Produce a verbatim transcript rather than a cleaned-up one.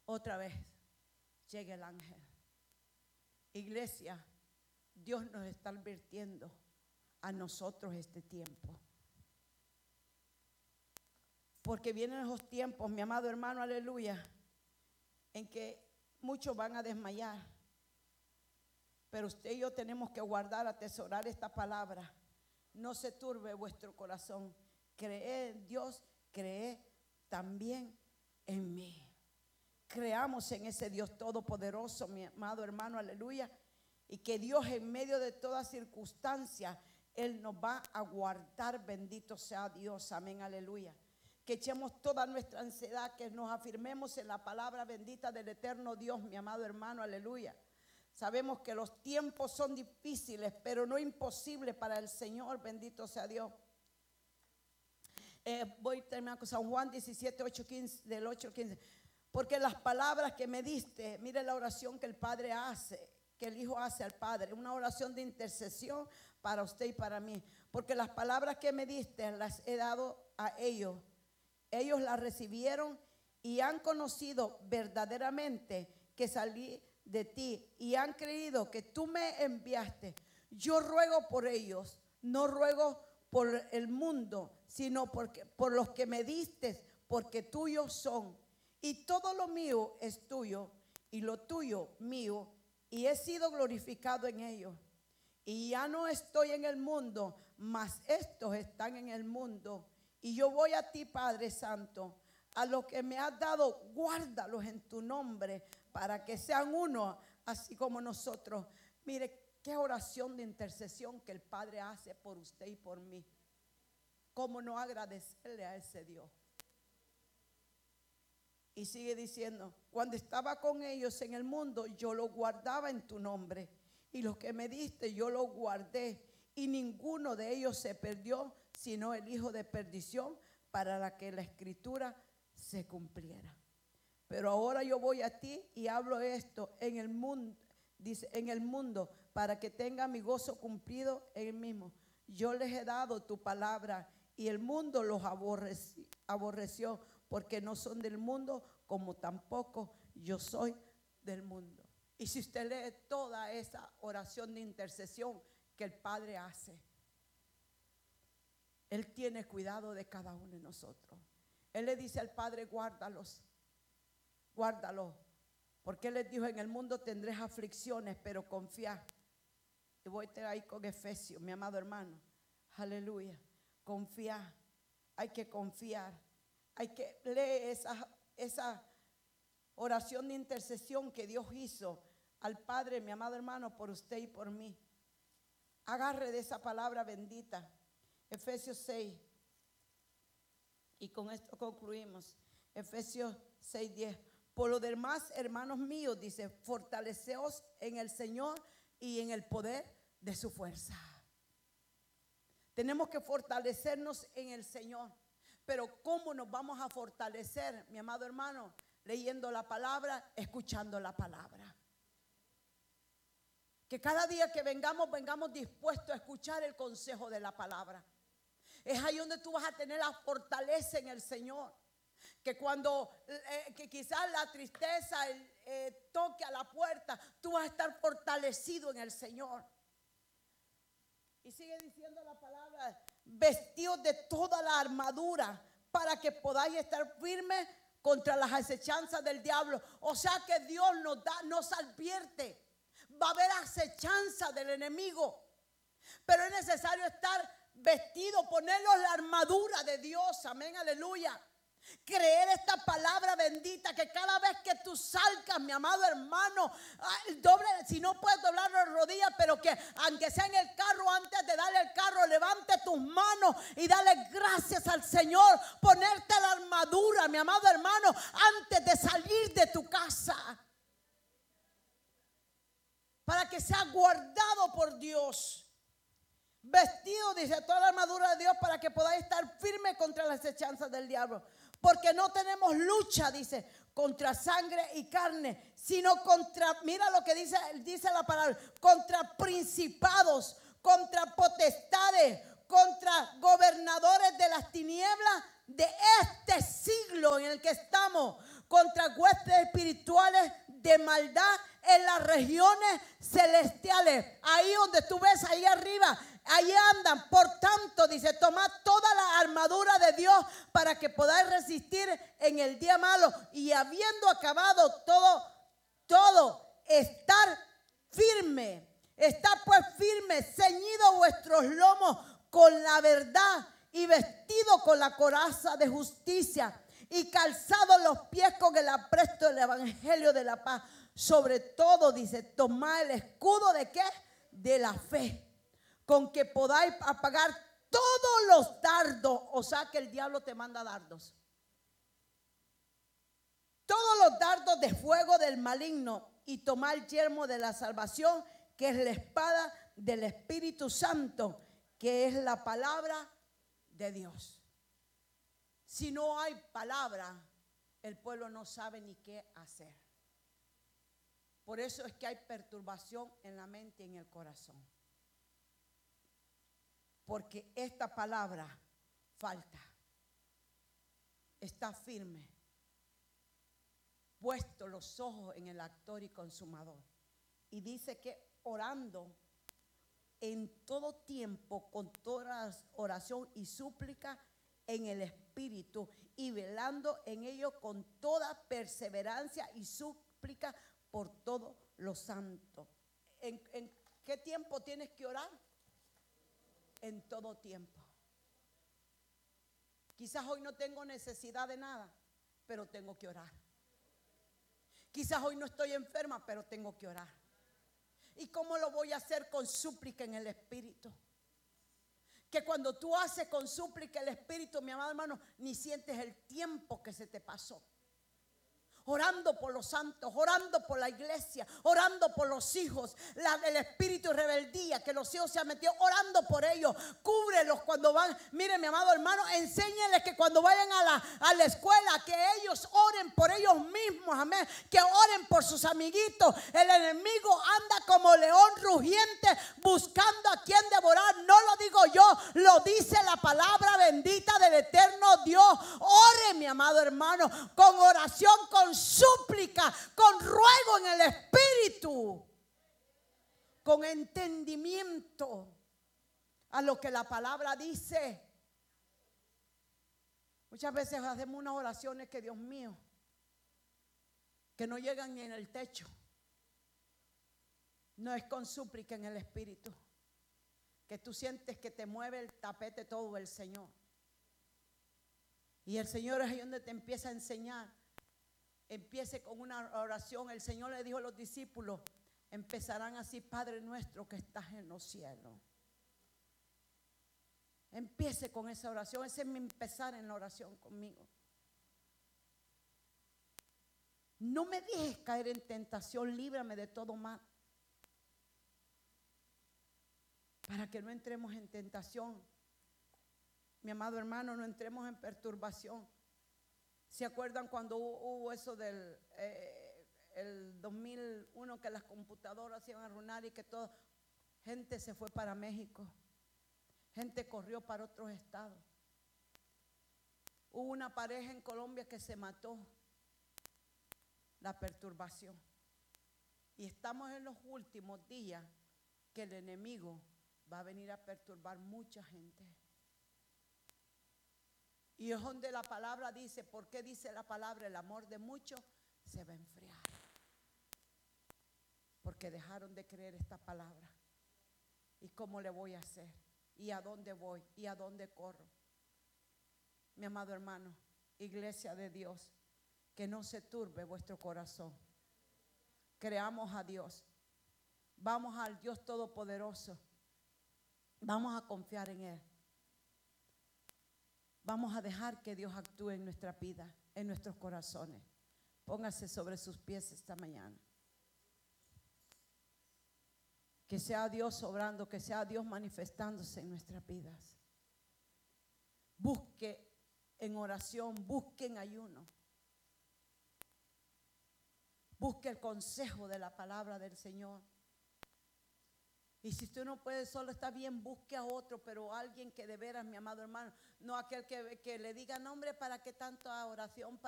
otra vez llegue el ángel. Iglesia, Dios nos está advirtiendo a nosotros este tiempo. Porque vienen esos tiempos, mi amado hermano, aleluya, en que muchos van a desmayar. Pero usted y yo tenemos que guardar, atesorar esta palabra. No se turbe vuestro corazón. Cree en Dios, cree también en mí. Creamos en ese Dios todopoderoso, mi amado hermano, aleluya. Y que Dios en medio de toda circunstancia, Él nos va a guardar. Bendito sea Dios, amén, aleluya. Que echemos toda nuestra ansiedad, que nos afirmemos en la palabra bendita del eterno Dios, mi amado hermano, aleluya. Sabemos que los tiempos son difíciles, pero no imposibles para el Señor, bendito sea Dios. Eh, voy a terminar con San Juan diecisiete, ocho, quince, del ocho al quince. Porque las palabras que me diste, mire la oración que el Padre hace, que el Hijo hace al Padre, una oración de intercesión para usted y para mí. Porque las palabras que me diste las he dado a ellos. Ellos las recibieron y han conocido verdaderamente que salí de ti y han creído que tú me enviaste. Yo ruego por ellos, no ruego por el mundo, sino porque, por los que me diste, porque tuyos son. Y todo lo mío es tuyo y lo tuyo mío, y he sido glorificado en ellos. Y ya no estoy en el mundo, mas estos están en el mundo. Y yo voy a ti, Padre Santo, a los que me has dado, guárdalos en tu nombre, para que sean uno, así como nosotros. Mire, qué oración de intercesión que el Padre hace por usted y por mí. ¿Cómo no agradecerle a ese Dios? Y sigue diciendo, cuando estaba con ellos en el mundo, yo los guardaba en tu nombre. Y los que me diste, yo los guardé. Y ninguno de ellos se perdió, sino el hijo de perdición, para la que la escritura se cumpliera. Pero ahora yo voy a ti y hablo esto en el mundo, dice, en el mundo, para que tenga mi gozo cumplido en el mismo. Yo les he dado tu palabra y el mundo los aborreció, aborreció porque no son del mundo, como tampoco yo soy del mundo. Y si usted lee toda esa oración de intercesión que el Padre hace, Él tiene cuidado de cada uno de nosotros. Él le dice al Padre, guárdalos, guárdalos, porque Él les dijo, en el mundo tendréis aflicciones, pero confiad. Y voy ahí con Efesios, mi amado hermano, aleluya, confiad, hay que confiar, hay que leer esa, esa oración de intercesión que Dios hizo al Padre, mi amado hermano, por usted y por mí. Agarre de esa palabra bendita. Efesios seis, y con esto concluimos. Efesios seis, diez. Por lo demás, hermanos míos, dice, fortaleceos en el Señor y en el poder de su fuerza. Tenemos que fortalecernos en el Señor. Pero ¿cómo nos vamos a fortalecer, mi amado hermano? Leyendo la palabra, escuchando la palabra. Que cada día que vengamos, vengamos dispuestos a escuchar el consejo de la palabra. Es ahí donde tú vas a tener la fortaleza en el Señor. Que cuando eh, que quizás la tristeza el, eh, toque a la puerta, tú vas a estar fortalecido en el Señor. Y sigue diciendo la palabra, vestidos de toda la armadura para que podáis estar firmes contra las acechanzas del diablo. O sea que Dios nos da, nos advierte. Va a haber acechanza del enemigo, pero es necesario estar vestido, ponernos la armadura de Dios, amén, aleluya. Creer esta palabra bendita, que cada vez que tú salgas, mi amado hermano, doble, si no puedes doblar las rodillas, pero que aunque sea en el carro, antes de darle el carro, levante tus manos y dale gracias al Señor. Ponerte la armadura, mi amado hermano, antes de salir de tu casa, para que sea guardado por Dios. Vestido, dice, toda la armadura de Dios para que podáis estar firme contra las acechanzas del diablo. Porque no tenemos lucha, dice, contra sangre y carne, sino contra, mira lo que dice, dice la palabra, contra principados, contra potestades, contra gobernadores de las tinieblas de este siglo en el que estamos, contra huestes espirituales de maldad en las regiones celestiales. Ahí donde tú ves, ahí arriba, ahí andan. Por tanto, dice, tomad toda la armadura de Dios para que podáis resistir en el día malo. Y habiendo acabado todo, todo, estar firme. Estar pues firme, ceñido vuestros lomos con la verdad y vestido con la coraza de justicia y calzados los pies con el apresto del evangelio de la paz. Sobre todo, dice, tomad el escudo de ¿qué? De la fe, con que podáis apagar todos los dardos. O sea que el diablo te manda dardos. Todos los dardos de fuego del maligno, y tomar el yelmo de la salvación, que es la espada del Espíritu Santo, que es la palabra de Dios. Si no hay palabra, el pueblo no sabe ni qué hacer. Por eso es que hay perturbación en la mente y en el corazón. Porque esta palabra falta. Está firme. Puesto los ojos en el actor y consumador. Y dice que orando en todo tiempo con toda oración y súplica en el Espíritu, y velando en ello con toda perseverancia y súplica por todos los santos. ¿En, en qué tiempo tienes que orar? En todo tiempo. Quizás hoy no tengo necesidad de nada, pero tengo que orar. Quizás hoy no estoy enferma, pero tengo que orar. ¿Y cómo lo voy a hacer? Con súplica en el Espíritu. Que cuando tú haces con súplica el Espíritu, mi amado hermano, ni sientes el tiempo que se te pasó. Orando por los santos, orando por la iglesia, orando por los hijos, la, el espíritu de rebeldía, que los hijos se han metido, orando por ellos. Cúbrelos cuando van. Mire, mi amado hermano, enséñenles que cuando vayan a la, a la escuela, que ellos oren por ellos mismos, amén. Que oren por sus amiguitos. El enemigo anda como león rugiente buscando a quien devorar. No lo digo yo, lo dice la palabra bendita del eterno Dios. Ore, mi amado hermano, con oración, con súplica, con ruego en el Espíritu, con entendimiento a lo que la palabra dice. Muchas veces hacemos unas oraciones que, Dios mío, que no llegan ni en el techo. No es con súplica en el Espíritu, que tú sientes que te mueve el tapete todo el Señor. Y el Señor es ahí donde te empieza a enseñar. Empiece con una oración. El Señor le dijo a los discípulos, empezarán así: Padre nuestro que estás en los cielos. Empiece con esa oración. Ese es mi empezar en la oración conmigo. No me dejes caer en tentación, líbrame de todo mal. Para que no entremos en tentación, mi amado hermano, no entremos en perturbación. ¿Se acuerdan cuando hubo, hubo eso del eh, el dos mil uno, que las computadoras iban a arruinar y que toda gente se fue para México? Gente corrió para otros estados. Hubo una pareja en Colombia que se mató. La perturbación. Y estamos en los últimos días que el enemigo va a venir a perturbar mucha gente. Y es donde la palabra dice, ¿por qué dice la palabra? El amor de muchos se va a enfriar. Porque dejaron de creer esta palabra. ¿Y cómo le voy a hacer? ¿Y a dónde voy? ¿Y a dónde corro? Mi amado hermano, iglesia de Dios, que no se turbe vuestro corazón. Creamos a Dios. Vamos al Dios Todopoderoso. Vamos a confiar en Él. Vamos a dejar que Dios actúe en nuestra vida, en nuestros corazones. Póngase sobre sus pies esta mañana. Que sea Dios obrando, que sea Dios manifestándose en nuestras vidas. Busque en oración, busque en ayuno. Busque el consejo de la palabra del Señor. Y si usted no puede solo, está bien, busque a otro, pero alguien que de veras, mi amado hermano, no aquel que, que le diga, nombre, ¿para qué tanta oración?